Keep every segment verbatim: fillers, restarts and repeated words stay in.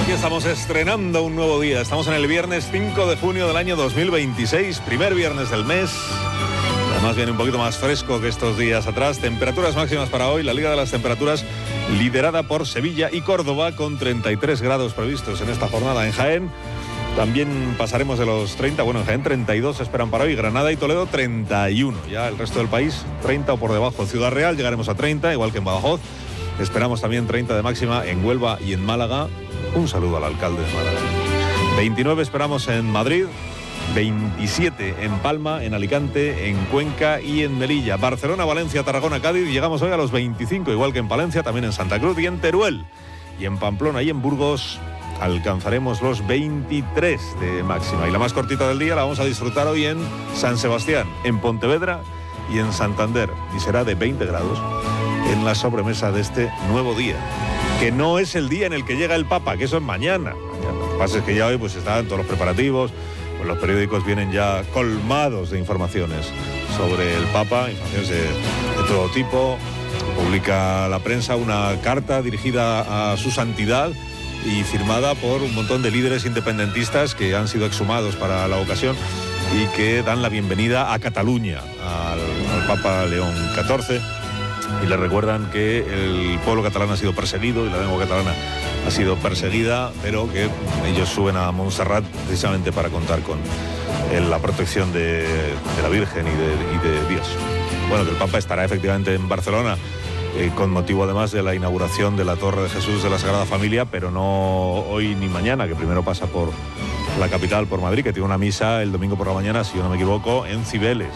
Aquí estamos estrenando un nuevo día. Estamos en el viernes cinco de junio del año dos mil veintiséis, primer viernes del mes. Además viene un poquito más fresco que estos días atrás. Temperaturas máximas para hoy, la Liga de las Temperaturas liderada por Sevilla y Córdoba con treinta y tres grados previstos en esta jornada. En Jaén también pasaremos de los treinta, bueno, en Jaén treinta y dos esperan para hoy, Granada y Toledo treinta y uno. Ya el resto del país treinta o por debajo. Ciudad Real llegaremos a treinta, igual que en Badajoz. Esperamos también treinta de máxima en Huelva y en Málaga. Un saludo al alcalde de Málaga. veintinueve esperamos en Madrid, veintisiete en Palma, en Alicante, en Cuenca y en Melilla. Barcelona, Valencia, Tarragona, Cádiz. Llegamos hoy a los veinticinco, igual que en Palencia, también en Santa Cruz y en Teruel. Y en Pamplona y en Burgos alcanzaremos los veintitrés de máxima. Y la más cortita del día la vamos a disfrutar hoy en San Sebastián, en Pontevedra y en Santander. Y será de veinte grados en la sobremesa de este nuevo día, que no es el día en el que llega el Papa, que eso es mañana. mañana. Lo que pasa es que ya hoy pues están todos los preparativos, pues los periódicos vienen ya colmados de informaciones sobre el Papa, informaciones de, de todo tipo. Publica la prensa una carta dirigida a su santidad y firmada por un montón de líderes independentistas que han sido exhumados para la ocasión y que dan la bienvenida a Cataluña, al, al Papa León catorce. Y le recuerdan que el pueblo catalán ha sido perseguido y la lengua catalana ha sido perseguida, pero que ellos suben a Montserrat precisamente para contar con el, la protección de, de la Virgen y de, y de Dios. Bueno, que el Papa estará efectivamente en Barcelona eh, con motivo además de la inauguración de la Torre de Jesús de la Sagrada Familia, pero no hoy ni mañana, que primero pasa por la capital, por Madrid, que tiene una misa el domingo por la mañana, si yo no me equivoco, en Cibeles.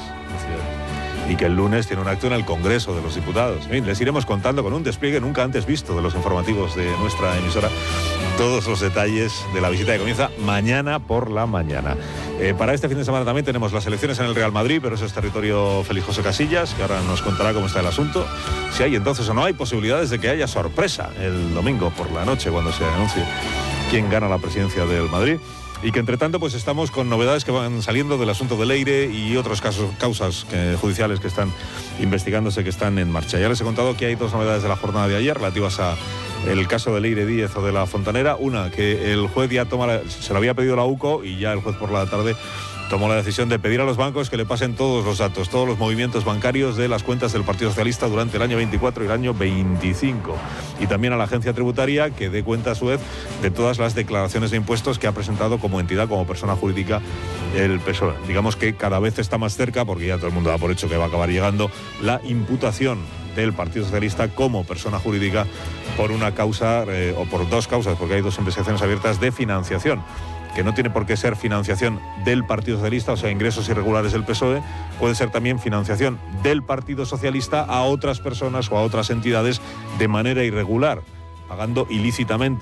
Y que el lunes tiene un acto en el Congreso de los Diputados. En fin, les iremos contando con un despliegue nunca antes visto de los informativos de nuestra emisora todos los detalles de la visita que comienza mañana por la mañana. Eh, para este fin de semana también tenemos las elecciones en el Real Madrid, pero eso es territorio Félix José Casillas, que ahora nos contará cómo está el asunto. Si hay entonces o no hay posibilidades de que haya sorpresa el domingo por la noche cuando se anuncie quién gana la presidencia del Madrid. Y que entre tanto pues estamos con novedades que van saliendo del asunto de Leire y otros casos, causas que, judiciales que están investigándose, que están en marcha. Ya les he contado que hay dos novedades de la jornada de ayer relativas a el caso de Leire Díez o de la Fontanera. Una, que el juez ya toma, la, se lo había pedido la U C O y ya el juez por la tarde tomó la decisión de pedir a los bancos que le pasen todos los datos, todos los movimientos bancarios de las cuentas del Partido Socialista durante el año veinticuatro y el año veinticinco. Y también a la agencia tributaria que dé cuenta a su vez de todas las declaraciones de impuestos que ha presentado como entidad, como persona jurídica, el P S O E. Digamos que cada vez está más cerca, porque ya todo el mundo da por hecho que va a acabar llegando, la imputación del Partido Socialista como persona jurídica por una causa, eh, o por dos causas, porque hay dos investigaciones abiertas de financiación, que no tiene por qué ser financiación del Partido Socialista, o sea, ingresos irregulares del P S O E, puede ser también financiación del Partido Socialista a otras personas o a otras entidades de manera irregular, pagando ilícitamente.